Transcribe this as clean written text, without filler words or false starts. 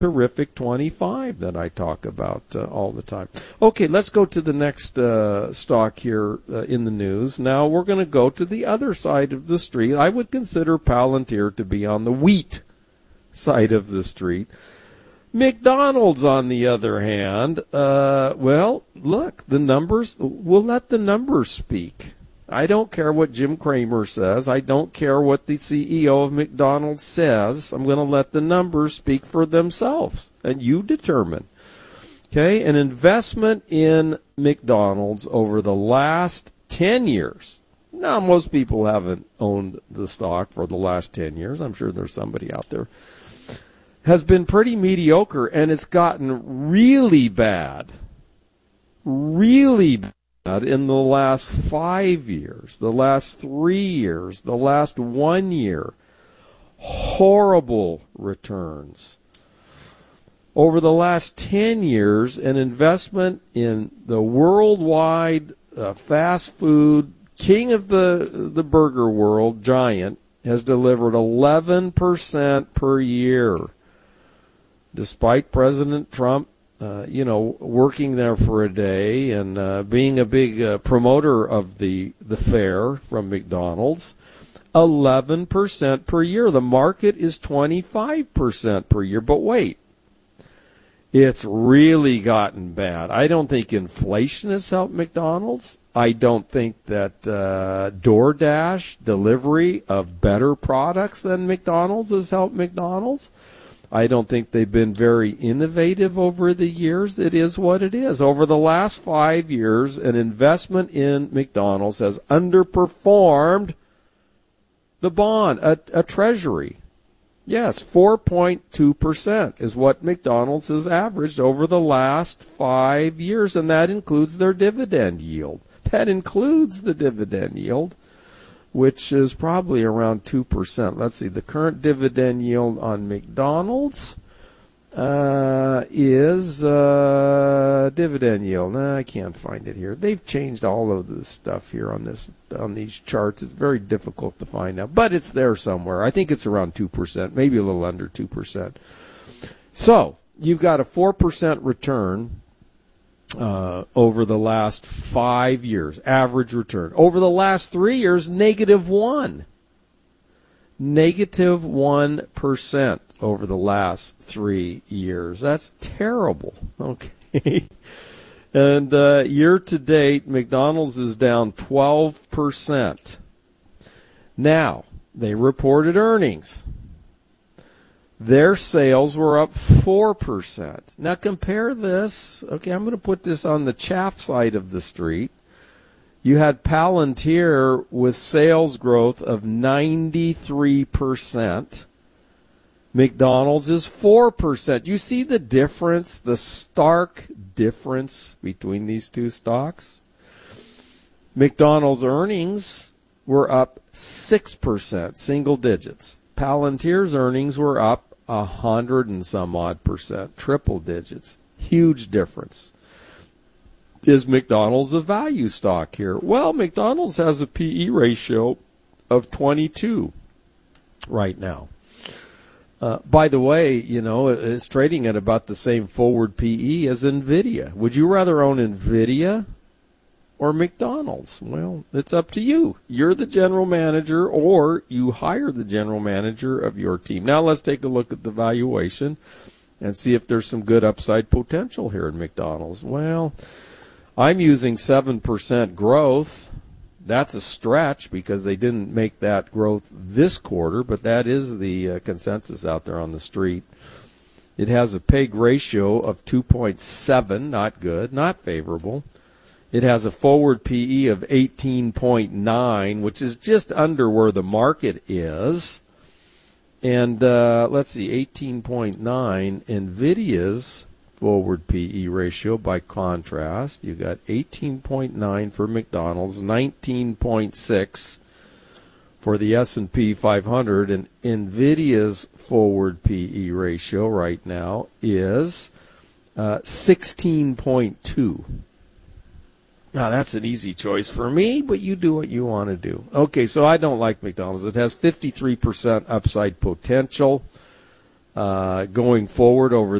terrific 25 that I talk about all the time. Okay, let's go to the next stock here in the news. Now we're going to go to the other side of the street. I would consider Palantir to be on the wheat side of the street. McDonald's, on the other hand, well, look, the numbers, we'll let the numbers speak. I don't care what Jim Cramer says. I don't care what the CEO of McDonald's says. I'm going to let the numbers speak for themselves, and you determine. Okay, an investment in McDonald's over the last 10 years. Now, most people haven't owned the stock for the last 10 years. I'm sure there's somebody out there. Has been pretty mediocre, and it's gotten really bad in the last 5 years, the last 3 years, the last 1 year. Horrible returns. Over the last 10 years, an investment in the worldwide fast food king of the burger world, Giant, has delivered 11% per year. Despite President Trump, working there for a day and being a big promoter of the fare from McDonald's, 11% per year. The market is 25% per year. But wait, it's really gotten bad. I don't think inflation has helped McDonald's. I don't think that DoorDash delivery of better products than McDonald's has helped McDonald's. I don't think they've been very innovative over the years. It is what it is. Over the last 5 years, an investment in McDonald's has underperformed the bond, a treasury. Yes, 4.2% is what McDonald's has averaged over the last 5 years, and that includes their dividend yield. That includes the dividend yield, which is probably around 2%. Let's see, the current dividend yield on McDonald's is dividend yield. No, I can't find it here. They've changed all of this stuff here on these charts. It's very difficult to find out, but it's there somewhere. I think it's around 2%, maybe a little under 2%. So you've got a 4% return over the last 5 years, average return. Over the last 3 years, -1%. -1% over the last 3 years. That's terrible. Okay. And year to date, McDonald's is down 12%. Now, they reported earnings. Their sales were up 4%. Now compare this. Okay, I'm going to put this on the chaff side of the street. You had Palantir with sales growth of 93%. McDonald's is 4%. You see the difference, the stark difference between these two stocks? McDonald's earnings were up 6%, single digits. Palantir's earnings were up 100 and some odd percent, triple digits. Huge difference. Is McDonald's a value stock here? Well, McDonald's has a PE ratio of 22 right now. By the way, it's trading at about the same forward PE as NVIDIA. Would you rather own NVIDIA or McDonald's? Well, it's up to you. You're the general manager, or you hire the general manager of your team. Now let's take a look at the valuation and see if there's some good upside potential here in McDonald's. Well, I'm using 7% growth. That's a stretch because they didn't make that growth this quarter, but that is the consensus out there on the street. It has a PEG ratio of 2.7, not good, not favorable. It has a forward PE of 18.9, which is just under where the market is. And let's see, 18.9, NVIDIA's forward PE ratio, by contrast, you got 18.9 for McDonald's, 19.6 for the S&P 500, and NVIDIA's forward PE ratio right now is 16.2. Now, that's an easy choice for me, but you do what you want to do. Okay, so I don't like McDonald's. It has 53% upside potential. going forward over